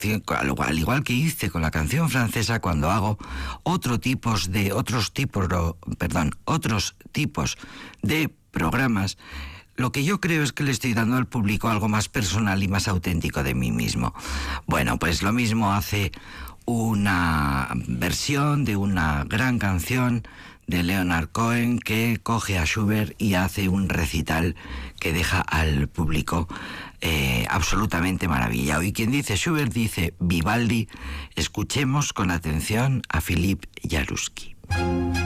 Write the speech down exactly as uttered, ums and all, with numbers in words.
al igual que hice con la canción francesa cuando hago otro tipos de otros tipos, perdón, otros tipos de programas. Lo que yo creo es que le estoy dando al público algo más personal y más auténtico de mí mismo. Bueno, pues lo mismo hace una versión de una gran canción de Leonard Cohen, que coge a Schubert y hace un recital que deja al público eh, absolutamente maravillado. Y quien dice Schubert dice Vivaldi. Escuchemos con atención a Philippe Jaruski.